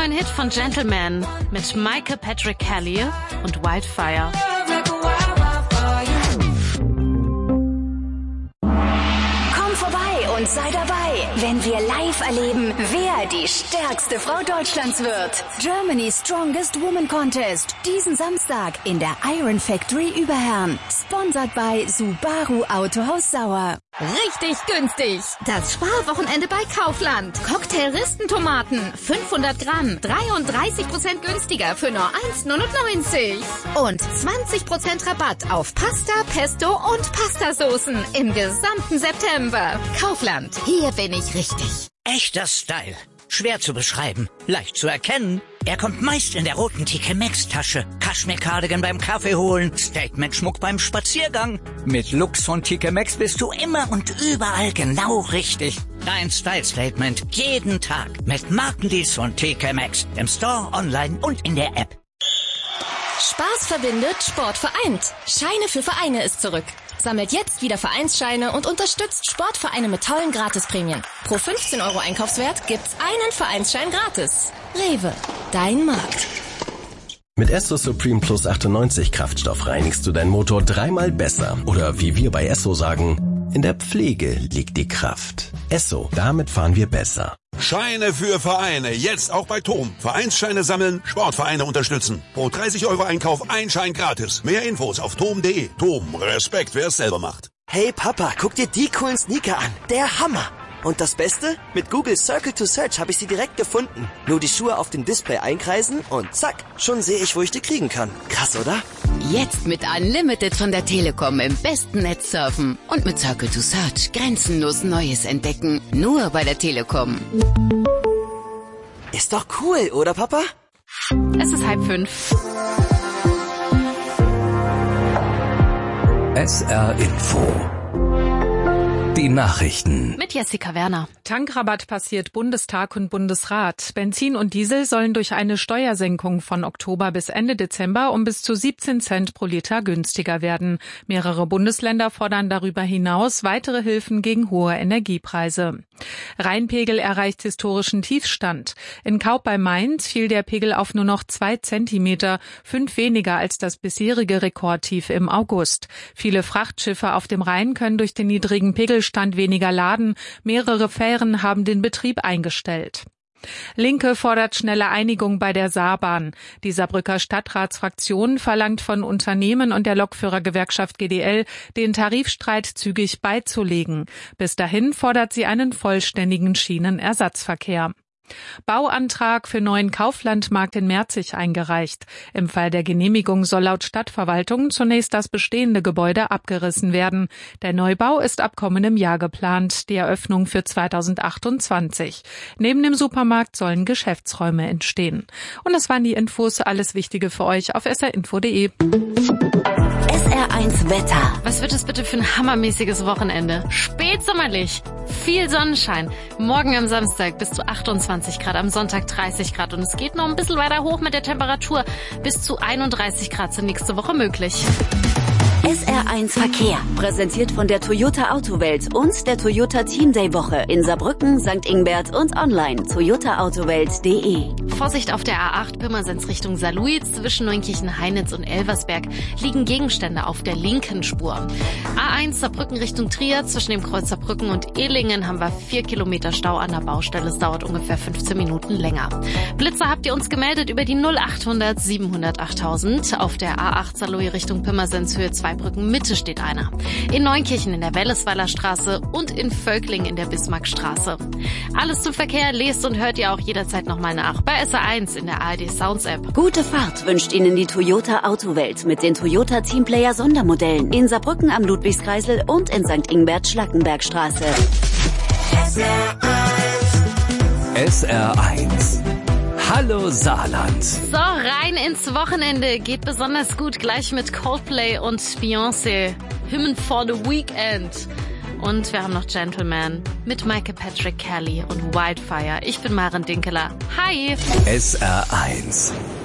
neuen Hit von Gentleman mit Michael Patrick Kelly und Wildfire. Komm vorbei und sei dabei, wenn wir live erleben, wer die stärkste Frau Deutschlands wird. Germany's Strongest Woman Contest. Diesen Samstag in der Iron Factory Überherrn. Sponsored by Subaru Autohaus Sauer. Richtig günstig. Das Sparwochenende bei Kaufland. Cocktail-Ristentomaten, 500 Gramm, 33% günstiger für nur 1,99. Und 20% Rabatt auf Pasta, Pesto und Pastasoßen im gesamten September. Kaufland, hier bin ich richtig. Echter Style. Schwer zu beschreiben, leicht zu erkennen. Er kommt meist in der roten TK Maxx Tasche. Kaschmir-Cardigan beim Kaffee holen, Statement-Schmuck beim Spaziergang. Mit Lux von TK Maxx bist du immer und überall genau richtig. Dein Style-Statement jeden Tag mit Markendeals von TK Maxx. Im Store, online und in der App. Spaß verbindet, Sport vereint. Scheine für Vereine ist zurück. Sammelt jetzt wieder Vereinsscheine und unterstützt Sportvereine mit tollen Gratisprämien. Pro 15 € Einkaufswert gibt's einen Vereinsschein gratis. Rewe, dein Markt. Mit Esso Supreme Plus 98 Kraftstoff reinigst du deinen Motor 3-mal besser. Oder wie wir bei Esso sagen, in der Pflege liegt die Kraft. Esso, damit fahren wir besser. Scheine für Vereine, jetzt auch bei TOM. Vereinsscheine sammeln, Sportvereine unterstützen. Pro 30 € Einkauf ein Schein gratis. Mehr Infos auf tom.de. TOM, Respekt, wer es selber macht. Hey Papa, guck dir die coolen Sneaker an. Der Hammer. Und das Beste? Mit Google Circle to Search habe ich sie direkt gefunden. Nur die Schuhe auf dem Display einkreisen und zack, schon sehe ich, wo ich die kriegen kann. Krass, oder? Jetzt mit Unlimited von der Telekom im besten Netz surfen. Und mit Circle to Search grenzenlos Neues entdecken. Nur bei der Telekom. Ist doch cool, oder Papa? Es ist 4:30. SR Info. Die Nachrichten. Mit Jessica Werner. Tankrabatt passiert Bundestag und Bundesrat. Benzin und Diesel sollen durch eine Steuersenkung von Oktober bis Ende Dezember um bis zu 17 Cent pro Liter günstiger werden. Mehrere Bundesländer fordern darüber hinaus weitere Hilfen gegen hohe Energiepreise. Rheinpegel erreicht historischen Tiefstand. In Kaub bei Mainz fiel der Pegel auf nur noch 2 Zentimeter, 5 weniger als das bisherige Rekordtief im August. Viele Frachtschiffe auf dem Rhein können durch den niedrigen Pegelstand weniger laden. Mehrere Fähren haben den Betrieb eingestellt. Linke fordert schnelle Einigung bei der Saarbahn. Die Saarbrücker Stadtratsfraktion verlangt von Unternehmen und der Lokführergewerkschaft GDL, den Tarifstreit zügig beizulegen. Bis dahin fordert sie einen vollständigen Schienenersatzverkehr. Bauantrag für neuen Kauflandmarkt in Merzig eingereicht. Im Fall der Genehmigung soll laut Stadtverwaltung zunächst das bestehende Gebäude abgerissen werden. Der Neubau ist ab kommendem Jahr geplant, die Eröffnung für 2028. Neben dem Supermarkt sollen Geschäftsräume entstehen. Und das waren die Infos, alles Wichtige für euch auf srinfo.de. SR1 Wetter. Was wird es bitte für ein hammermäßiges Wochenende? Spätsommerlich, viel Sonnenschein. Morgen am Samstag bis zu 28 Grad, am Sonntag 30 Grad. Und es geht noch ein bisschen weiter hoch mit der Temperatur. Bis zu 31 Grad sind nächste Woche möglich. SR1 Verkehr. Präsentiert von der Toyota Autowelt und der Toyota Team Day Woche in Saarbrücken, St. Ingbert und online toyotaautowelt.de. Vorsicht auf der A8 Pirmasens Richtung Saarlouis. Zwischen Neunkirchen, Heinitz und Elversberg liegen Gegenstände auf der linken Spur. A1 Saarbrücken Richtung Trier. Zwischen dem Kreuz Saarbrücken und Ehlingen haben wir 4 Kilometer Stau an der Baustelle. Es dauert ungefähr 15 Minuten länger. Blitzer habt ihr uns gemeldet über die 0800 700 8000. Auf der A8 Saarlouis Richtung Pirmasens Höhe 2 Brücken Mitte steht einer. In Neunkirchen in der Wellesweiler Straße und in Völkling in der Bismarckstraße. Alles zum Verkehr lest und hört ihr auch jederzeit nochmal nach bei SR1 in der ARD Sounds App. Gute Fahrt wünscht Ihnen die Toyota Autowelt mit den Toyota Teamplayer Sondermodellen in Saarbrücken am Ludwigskreisel und in St. Ingbert Schlackenbergstraße. SR1. Hallo Saarland. So, rein ins Wochenende geht besonders gut gleich mit Coldplay und Beyoncé. Hymn for the Weekend. Und wir haben noch Gentleman mit Michael Patrick Kelly und Wildfire. Ich bin Maren Dinkeler. Hi. SR1.